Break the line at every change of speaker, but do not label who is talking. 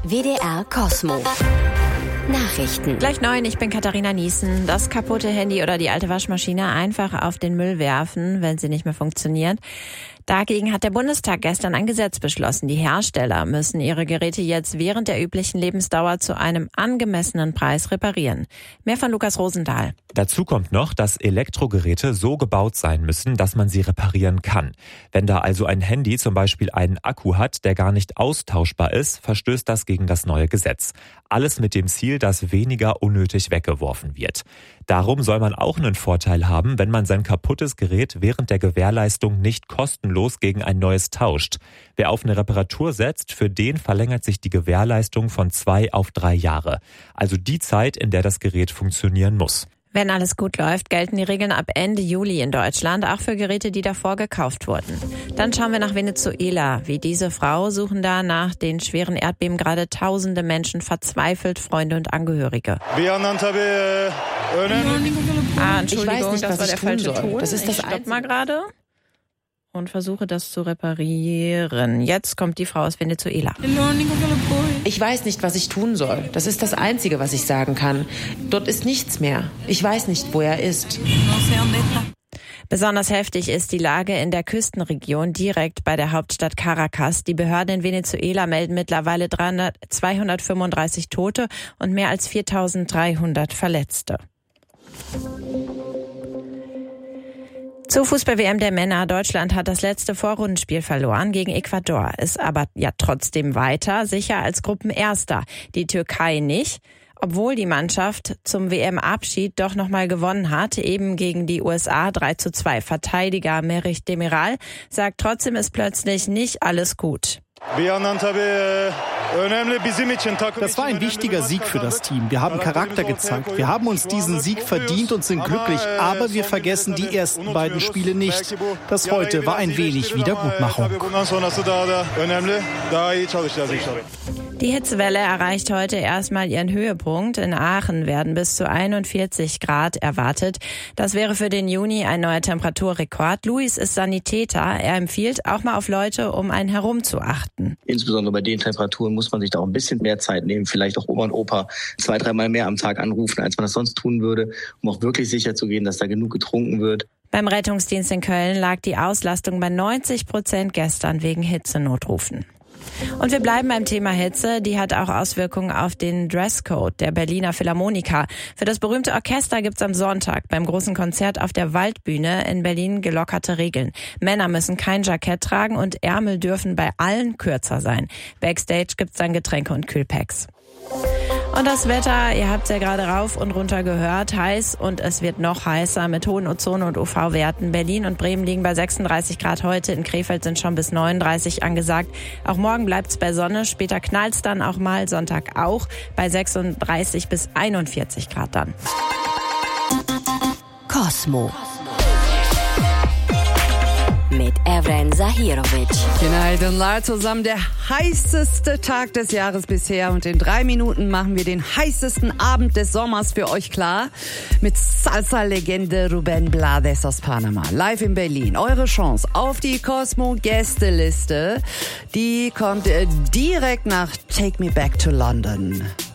WDR Cosmo. Nachrichten.
Gleich 9, ich bin Katharina Niesen. Das kaputte Handy oder die alte Waschmaschine einfach auf den Müll werfen, wenn sie nicht mehr funktioniert. Dagegen hat der Bundestag gestern ein Gesetz beschlossen. Die Hersteller müssen ihre Geräte jetzt während der üblichen Lebensdauer zu einem angemessenen Preis reparieren. Mehr von Lukas Rosendahl.
Dazu kommt noch, dass Elektrogeräte so gebaut sein müssen, dass man sie reparieren kann. Wenn da also ein Handy zum Beispiel einen Akku hat, der gar nicht austauschbar ist, verstößt das gegen das neue Gesetz. Alles mit dem Ziel, dass weniger unnötig weggeworfen wird. Darum soll man auch einen Vorteil haben, wenn man sein kaputtes Gerät während der Gewährleistung nicht kostenlos gegen ein neues tauscht. Wer auf eine Reparatur setzt, für den verlängert sich die Gewährleistung von 2 auf 3 Jahre. Also die Zeit, in der das Gerät funktionieren muss.
Wenn alles gut läuft, gelten die Regeln ab Ende Juli in Deutschland, auch für Geräte, die davor gekauft wurden. Dann schauen wir nach Venezuela. Wie diese Frau suchen da nach den schweren Erdbeben gerade tausende Menschen verzweifelt, Freunde und Angehörige. Entschuldigung, das war der falsche Ton.
Das ist das
Ich stopp mal gerade und versuche das zu reparieren. Jetzt kommt die Frau aus Venezuela.
Ich weiß nicht, was ich tun soll. Das ist das Einzige, was ich sagen kann. Dort ist nichts mehr. Ich weiß nicht, wo er ist.
Besonders heftig ist die Lage in der Küstenregion direkt bei der Hauptstadt Caracas. Die Behörden in Venezuela melden mittlerweile 235 Tote und mehr als 4.300 Verletzte. Zur Fußball-WM der Männer. Deutschland hat das letzte Vorrundenspiel verloren gegen Ecuador, ist aber ja trotzdem weiter, sicher als Gruppenerster. Die Türkei nicht, obwohl die Mannschaft zum WM-Abschied doch nochmal gewonnen hat, eben gegen die USA 3:2. Verteidiger Merih Demiral sagt, trotzdem ist plötzlich nicht alles gut.
Das war ein wichtiger Sieg für das Team. Wir haben Charakter gezeigt. Wir haben uns diesen Sieg verdient und sind glücklich. Aber wir vergessen die ersten beiden Spiele nicht. Das heute war ein wenig Wiedergutmachung.
Die Hitzewelle erreicht heute erstmal ihren Höhepunkt. In Aachen werden bis zu 41 Grad erwartet. Das wäre für den Juni ein neuer Temperaturrekord. Luis ist Sanitäter. Er empfiehlt, auch mal auf Leute um einen herum zu achten.
Insbesondere bei den Temperaturen muss man sich da auch ein bisschen mehr Zeit nehmen. Vielleicht auch Oma und Opa 2-3 Mal mehr am Tag anrufen, als man das sonst tun würde, um auch wirklich sicher zu gehen, dass da genug getrunken wird.
Beim Rettungsdienst in Köln lag die Auslastung bei 90% gestern wegen Hitzenotrufen. Und wir bleiben beim Thema Hitze. Die hat auch Auswirkungen auf den Dresscode der Berliner Philharmoniker. Für das berühmte Orchester gibt's am Sonntag beim großen Konzert auf der Waldbühne in Berlin gelockerte Regeln. Männer müssen kein Jackett tragen und Ärmel dürfen bei allen kürzer sein. Backstage gibt's dann Getränke und Kühlpacks. Und das Wetter, ihr habt es ja gerade rauf und runter gehört, heiß und es wird noch heißer mit hohen Ozon- und UV-Werten. Berlin und Bremen liegen bei 36 Grad heute, in Krefeld sind schon bis 39 angesagt. Auch morgen bleibt es bei Sonne, später knallt es dann auch mal, Sonntag auch, bei 36 bis 41 Grad dann.
Cosmo. Mit Evren Zahirovic.
Goedenavond zusammen. Der heißeste Tag des Jahres bisher. Und in 3 Minuten machen wir den heißesten Abend des Sommers für euch klar. Mit Salsa-Legende Rubén Blades aus Panama. Live in Berlin. Eure Chance auf die Cosmo-Gästeliste. Die kommt direkt nach Take Me Back to London.